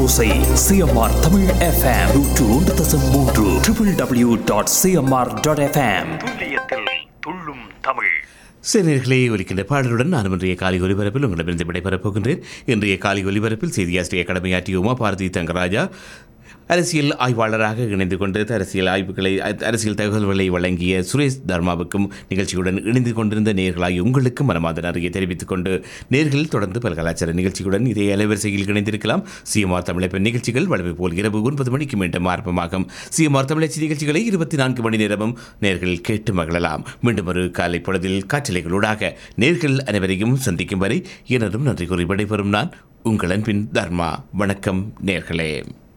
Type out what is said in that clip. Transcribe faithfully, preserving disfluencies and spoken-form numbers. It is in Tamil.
ஓசை சிஎம்ஆர் தமிழ் எஃப்எம் நூற்று ஒன்று தசம் மூன்று W W W dot CMR dot FM. துல்லியத்தில் துள்ளும் தமிழ். சிறுநீர்களே ஒலிக்கின்ற பாடலுடன் நான் இன்றைய காலை ஒலிபரப்பில் உங்களிடமிருந்து விடைபெறப் போகின்றேன். இன்றைய காலை ஒலிபரப்பில் செய்தியாசிரியர் கடமையாற்றிய உமா பாரதி தங்கராஜா அரசியல் ஆய்வாளராக இணைந்து கொண்டு அரசியல் ஆய்வுகளை அரசியல் தகவல்களை வழங்கிய சுரேஷ் தர்மாவுக்கும் நிகழ்ச்சியுடன் இணைந்து கொண்டிருந்த நேர்களாய் உங்களுக்கும் மனமார்ந்த நன்றியை தெரிவித்துக் கொண்டு நேர்கள் தொடர்ந்து பல கலாச்சார நிகழ்ச்சிகளுடன் இதே அலைவரிசையில் இணைந்திருக்கலாம். சிஎம்ஆர் தமிழப்பெண் நிகழ்ச்சிகள் வளமை போல் இரவு ஒன்பது மணிக்கு மீண்டும் ஆரம்பமாகும். சிஎம்ஆர் தமிழச்சி நிகழ்ச்சிகளை இருபத்தி நான்கு மணி நேரமும் நேர்கள் கேட்டு மகிழலாம். மீண்டும் ஒரு காலை பொழுதில் காற்றலைகளூடாக நேர்கள் அனைவரையும் சந்திக்கும் வரை எனதும் நன்றி கூறி விடைபெறும் நான் உங்கள் அன்பின் தர்மா. வணக்கம் நேர்களே.